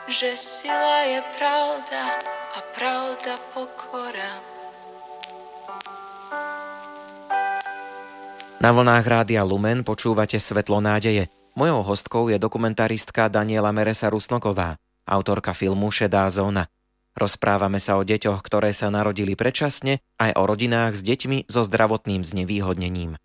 že sila je pravda a pravda pokora. Na vlnách Rádia Lumen počúvate Svetlo nádeje. Mojou hostkou je dokumentaristka Daniela Meresa Rusnoková, autorka filmu Šedá zóna. Rozprávame sa o deťoch, ktoré sa narodili predčasne, aj o rodinách s deťmi so zdravotným znevýhodnením.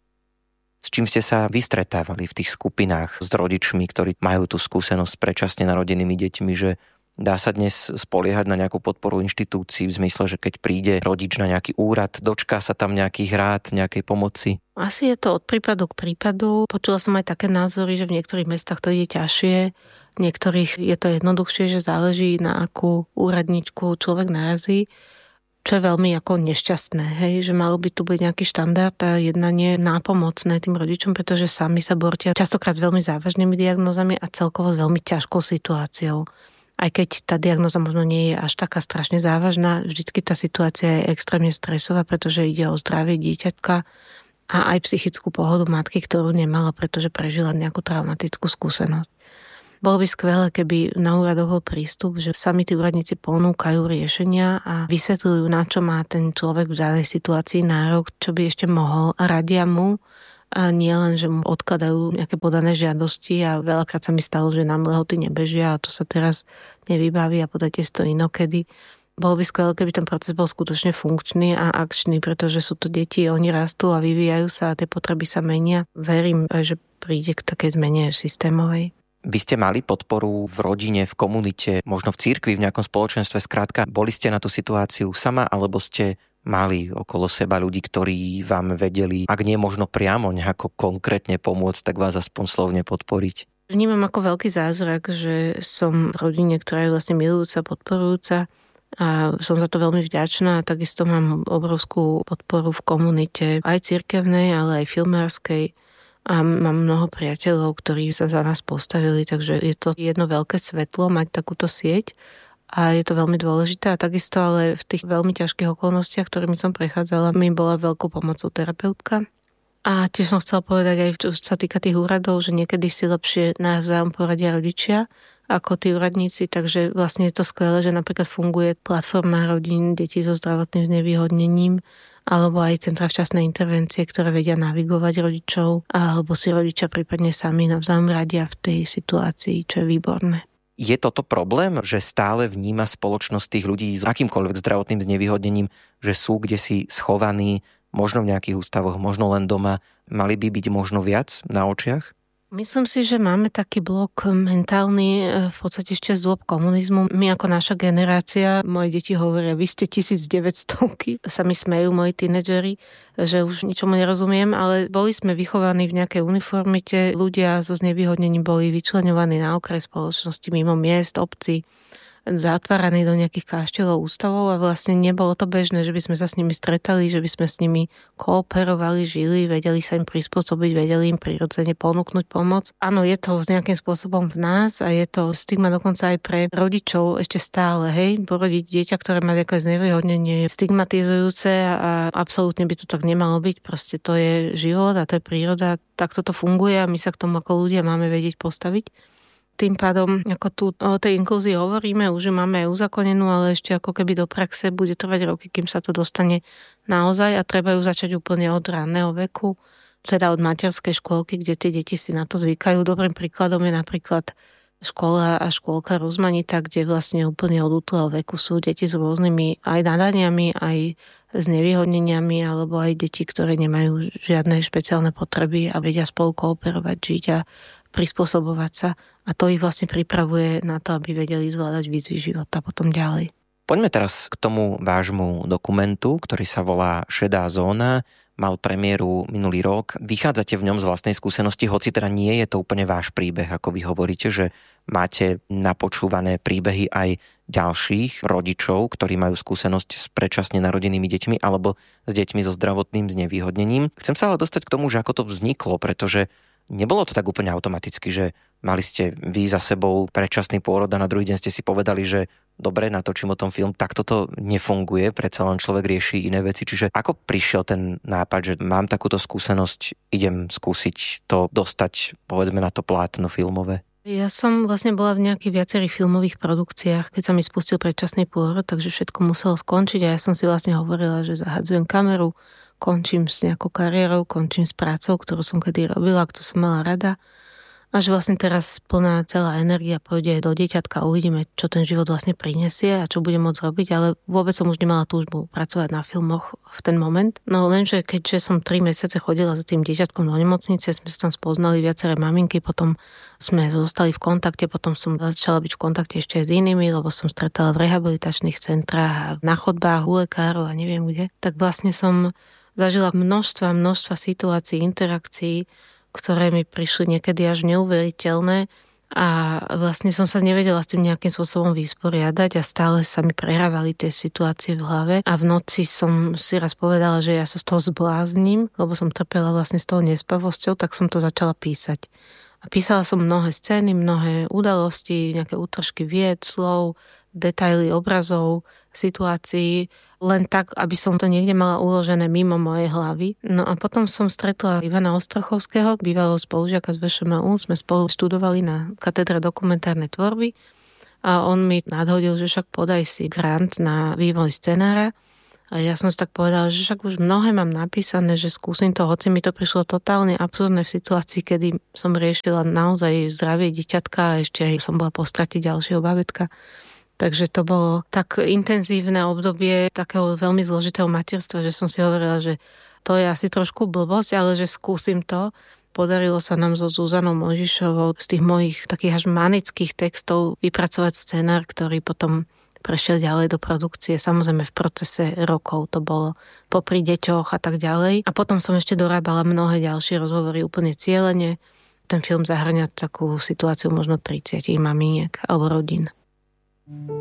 S čím ste sa vystretávali v tých skupinách s rodičmi, ktorí majú tú skúsenosť s predčasne narodenými deťmi, že dá sa dnes spoliehať na nejakú podporu inštitúcií v zmysle, že keď príde rodič na nejaký úrad, dočká sa tam nejakých rád, nejakej pomoci? Asi je to od prípadu k prípadu. Počula som aj také názory, že v niektorých mestách to ide ťažšie, v niektorých je to jednoduchšie, že záleží na akú úradničku človek narazí, čo je veľmi ako nešťastné, hej, že malo by tu byť nejaký štandard a jednanie nápomocné tým rodičom, pretože sami sa bortia častokrát s veľmi závažnými diagnózami a celkovo s veľmi ťažkou situáciou. Aj keď tá diagnóza možno nie je až taká strašne závažná, vždycky tá situácia je extrémne stresová, pretože ide o zdravie dieťatka a aj psychickú pohodu matky, ktorú nemala, pretože prežila nejakú traumatickú skúsenosť. Bolo by skvelé, keby na úradoch bol prístup, že sami tí úradníci ponúkajú riešenia a vysvetľujú, na čo má ten človek v danej situácii nárok, čo by ešte mohol a radia mu. A nie len, že mu odkladajú nejaké podané žiadosti a veľakrát sa mi stalo, že nám lehoty nebežia a to sa teraz nevybaví a podajte si to inokedy. Bolo by skvelé, keby ten proces bol skutočne funkčný a akčný, pretože sú to deti, oni rastú a vyvíjajú sa a tie potreby sa menia. Verím, že príde k takej zmene systémovej. Vy ste mali podporu v rodine, v komunite, možno v cirkvi, v nejakom spoločenstve, skrátka, boli ste na tú situáciu sama, alebo ste mali okolo seba ľudí, ktorí vám vedeli, ak nie možno priamo nejako konkrétne pomôcť, tak vás aspoň slovne podporiť? Vnímam ako veľký zázrak, že som v rodine, ktorá je vlastne milujúca, podporujúca a som za to veľmi vďačná a takisto mám obrovskú podporu v komunite, aj cirkevnej, ale aj filmárskej a mám mnoho priateľov, ktorí sa za nás postavili, takže je to jedno veľké svetlo mať takúto sieť. A je to veľmi dôležité a takisto ale v tých veľmi ťažkých okolnostiach, ktorými som prechádzala, mi bola veľkou pomocou terapeutka. A tiež som chcela povedať aj, čo sa týka tých úradov, že niekedy si lepšie navzájom poradia rodičia ako tí úradníci, takže vlastne je to skvelé, že napríklad funguje platforma rodín detí so zdravotným znevýhodnením alebo aj centra včasnej intervencie, ktoré vedia navigovať rodičov alebo si rodičia prípadne sami navzájom radia v tej situácii, čo je výborné. Je toto problém, že stále vníma spoločnosť tých ľudí s akýmkoľvek zdravotným znevýhodnením, že sú kdesi schovaní, možno v nejakých ústavoch, možno len doma, mali by byť možno viac na očiach? Myslím si, že máme taký blok mentálny v podstate ešte z dôb komunizmu. My ako naša generácia, moje deti hovoria, vy ste 1900-ky, sa mi smejú moji tínedžeri, že už ničomu nerozumiem, ale boli sme vychovaní v nejakej uniformite, ľudia so znevýhodnením boli vyčleňovaní na okraj spoločnosti mimo miest, obcí, zatváraní do nejakých kaštieľov, ústavov a vlastne nebolo to bežné, že by sme sa s nimi stretali, že by sme s nimi kooperovali, žili, vedeli sa im prispôsobiť, vedeli im prirodzene ponúknuť pomoc. Áno, je to s nejakým spôsobom v nás a je to stigma dokonca aj pre rodičov ešte stále, hej, porodiť dieťa, ktoré má nejaké znevýhodnenie, stigmatizujúce a absolútne by to tak nemalo byť, proste to je život a to je príroda, tak toto funguje a my sa k tomu ako ľudia máme vedieť postaviť. Tým pádom, ako tu o tej inklúzii hovoríme, už ju máme aj uzakonenú, ale ešte ako keby do praxe bude trvať roky, kým sa to dostane naozaj a treba ju začať úplne od ranného veku, teda od materskej škôlky, kde tie deti si na to zvykajú. Dobrým príkladom je napríklad škola a škôlka Rozmanita, kde vlastne úplne od útleho veku sú deti s rôznymi aj nadaniami, aj s nevýhodneniami, alebo aj deti, ktoré nemajú žiadne špeciálne potreby a vedia spolu kooperovať, žiť a prispôsobovať sa. A to ich vlastne pripravuje na to, aby vedeli zvládať výzvy života potom ďalej. Poďme teraz k tomu vášmu dokumentu, ktorý sa volá Šedá zóna. Mal premiéru minulý rok. Vychádzate v ňom z vlastnej skúsenosti, hoci teda nie je to úplne váš príbeh, ako vy hovoríte, že máte napočúvané príbehy aj ďalších rodičov, ktorí majú skúsenosť s predčasne narodenými deťmi alebo s deťmi so zdravotným znevýhodnením. Chcem sa ale dostať k tomu, že ako to vzniklo, pretože nebolo to tak úplne automaticky, že mali ste vy za sebou predčasný pôrod a na druhý deň ste si povedali, že dobre, natočím o tom film, tak toto nefunguje, predsa len človek rieši iné veci. Čiže ako prišiel ten nápad, že mám takúto skúsenosť, idem skúsiť to dostať, povedzme, na to plátno filmové? Ja som vlastne bola v nejakých viacerých filmových produkciách, keď sa mi spustil predčasný pôrod, takže všetko muselo skončiť a ja som si vlastne hovorila, že zahadzujem kameru, končím s nejakou kariérou, končím s prácou, ktorú som kedy robila, ktorú som mala rada. A že vlastne teraz plná celá energia pôjde do dieťatka a uvidíme, čo ten život vlastne prinesie a čo budem môcť robiť, ale vôbec som už nemala túžbu pracovať na filmoch v ten moment. No lenže keďže som 3 mesiace chodila za tým dieťatkom do nemocnice, sme sa tam spoznali viaceré maminky, potom sme zostali v kontakte, potom som začala byť v kontakte ešte aj s inými, lebo som stretala v rehabilitačných centrách a na chodbách u lekárov a neviem kde. Tak vlastne som zažila množstva situácií, interakcií, ktoré mi prišli niekedy až neuveriteľné a vlastne som sa nevedela s tým nejakým spôsobom vysporiadať a stále sa mi prehrávali tie situácie v hlave a v noci som si raz povedala, že ja sa z toho zblázním, lebo som trpela vlastne s tou nespavosťou, tak som to začala písať. A písala som mnohé scény, mnohé udalosti, nejaké útržky vied, slov, detaily obrazov, situácií, len tak, aby som to niekde mala uložené mimo mojej hlavy. No a potom som stretla Ivana Ostrochovského, bývalého spolužiaka z VŠMU, sme spolu študovali na katedre dokumentárnej tvorby a on mi nadhodil, že však podaj si grant na vývoj scenára. A ja som si tak povedala, že však už mnohé mám napísané, že skúsim to, hoci mi to prišlo totálne absurdné v situácii, kedy som riešila naozaj zdravie dieťatka a ešte aj som bola po strate ďalšieho bábätka. Takže to bolo tak intenzívne obdobie takého veľmi zložitého materstva, že som si hovorila, že to je asi trošku blbosť, ale že skúsim to. Podarilo sa nám so Zuzanou Mojžišovou z tých mojich takých až manických textov vypracovať scenár, ktorý potom prešiel ďalej do produkcie. Samozrejme v procese rokov to bolo popri deťoch a tak ďalej. A potom som ešte dorábala mnohé ďalšie rozhovory úplne cielene. Ten film zahŕňa takú situáciu možno 30 maminiek alebo rodín.